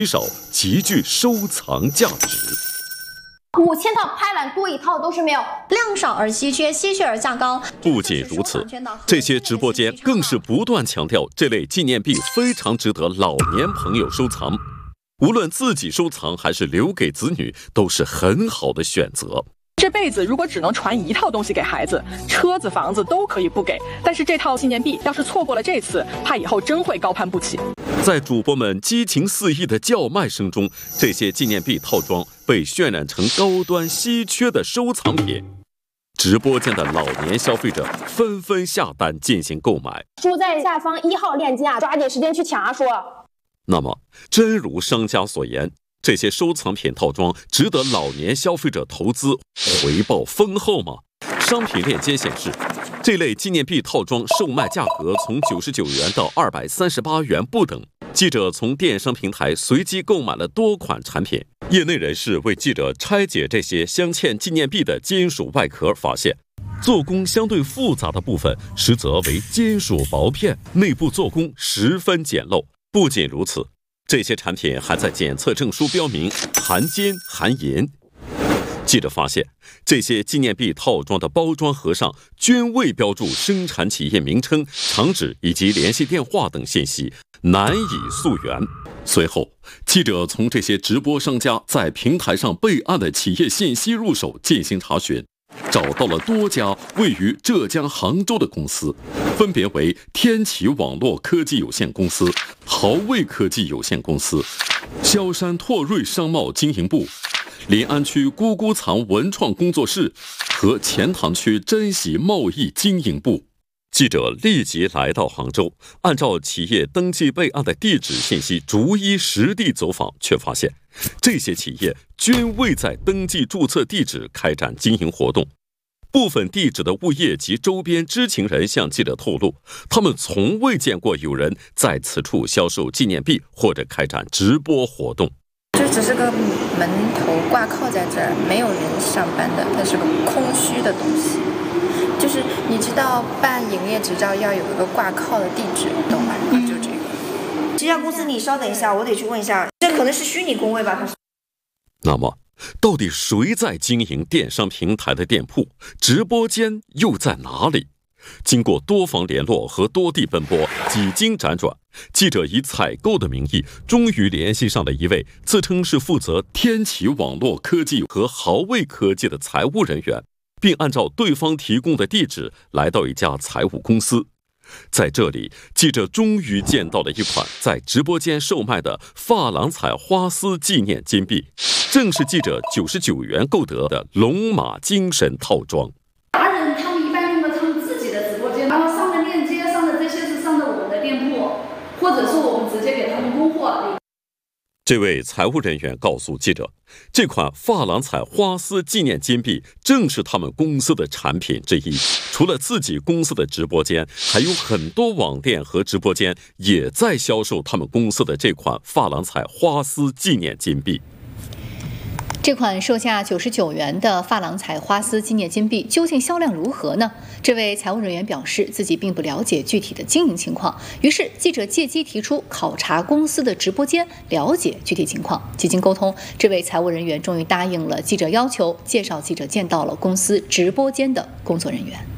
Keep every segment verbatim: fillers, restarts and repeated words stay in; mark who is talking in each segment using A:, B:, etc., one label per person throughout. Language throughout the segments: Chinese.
A: 少，极具收藏价值。
B: 五千套拍烂多一套都是没有，
C: 量少而稀缺，稀缺而价高。
A: 不仅如此，这些直播间更是不断强调这类纪念币非常值得老年朋友收藏，无论自己收藏还是留给子女，都是很好的选择。
D: 这辈子如果只能传一套东西给孩子，车子房子都可以不给，但是这套纪念币要是错过了这次，怕以后真会高攀不起。
A: 在主播们激情四溢的叫卖声中，这些纪念币套装被渲染成高端稀缺的收藏品，直播间的老年消费者纷纷下单进行购买。
B: 输在下方一号链接啊，抓紧时间去抢啊！说，
A: 那么真如商家所言，这些收藏品套装值得老年消费者投资，回报丰厚吗？商品链接显示，这类纪念币套装售卖价格从九十九元到二百三十八元不等。记者从电商平台随机购买了多款产品，业内人士为记者拆解这些镶嵌纪念币的金属外壳，发现做工相对复杂的部分实则为金属薄片，内部做工十分简陋。不仅如此，这些产品还在检测证书标明含金含银。记者发现，这些纪念币套装的包装盒上均未标注生产企业名称、厂址以及联系电话等信息，难以溯源。随后，记者从这些直播商家在平台上备案的企业信息入手进行查询，找到了多家位于浙江杭州的公司，分别为天启网络科技有限公司、豪卫科技有限公司、萧山拓瑞商贸经营部、临安区咕咕藏文创工作室和钱塘区珍喜贸易经营部。记者立即来到杭州，按照企业登记备案的地址信息逐一实地走访，却发现这些企业均未在登记注册地址开展经营活动。部分地址的物业及周边知情人向记者透露，他们从未见过有人在此处销售纪念币或者开展直播活动。
E: 就只是个门头挂靠在这儿，没有人上班的，它是个空虚的东西。就是你知道办营业执照要有一个挂靠的地址，懂吗？嗯，就这个。这家公司你稍等一下，我得去问一下，这可能是虚拟工位吧？它是。
A: 那么，到底谁在经营电商平台的店铺？直播间又在哪里？经过多方联络和多地奔波，几经辗转，记者以采购的名义，终于联系上了一位自称是负责天启网络科技和豪卫科技的财务人员，并按照对方提供的地址来到一家财务公司。在这里，记者终于见到了一款在直播间售卖的珐琅彩花丝纪念金币，正是记者九十九元购得的龙马精神套装。
F: 达人他们一般用的他们自己的直播间，然后上的链接上的这些是上的我们的店铺，或者是我们直接给他们供货。
A: 这位财务人员告诉记者，这款珐琅彩花丝纪念金币正是他们公司的产品之一。除了自己公司的直播间，还有很多网店和直播间也在销售他们公司的这款珐琅彩花丝纪念金币。
G: 这款售价九十九元的珐琅彩花丝纪念金币究竟销量如何呢？这位财务人员表示自己并不了解具体的经营情况，于是记者借机提出考察公司的直播间，了解具体情况。几经沟通，这位财务人员终于答应了记者要求，介绍记者见到了公司直播间的工作人员。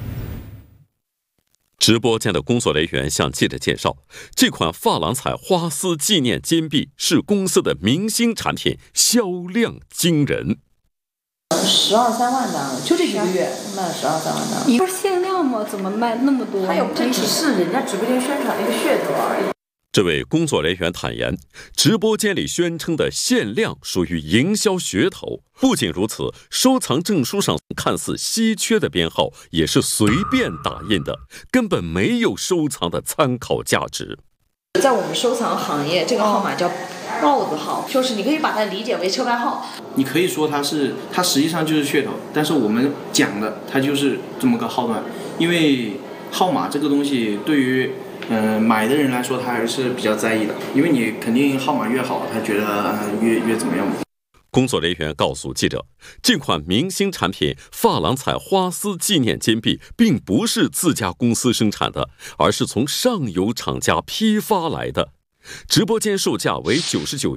A: 直播间的工作人员向记者介绍，这款珐琅彩花丝纪念金币是公司的明星产品，销量惊人。
H: 十二三万单了，就这几个月卖了十二三万单。
F: 不是限量吗？怎么卖那么多？
H: 还有，这只是人家直播间宣传的一个噱头而已。
A: 这位工作人员坦言，直播间里宣称的限量属于营销噱头。不仅如此，收藏证书上看似稀缺的编号也是随便打印的，根本没有收藏的参考价值。
H: 在我们收藏行业，这个号码叫豹子号，就是你可以把它理解为车牌号。
I: 你可以说它是，它实际上就是噱头，但是我们讲的它就是这么个号段。因为号码这个东西对于嗯、呃，买的人来说他还是比较在意的，因为你肯定号码越好，他觉得、呃、越越怎么样。
A: 工作人员告诉记者，这款明星产品珐琅彩花丝纪念金币并不是自家公司生产的，而是从上游厂家批发来的。 直播间售价为九十九元。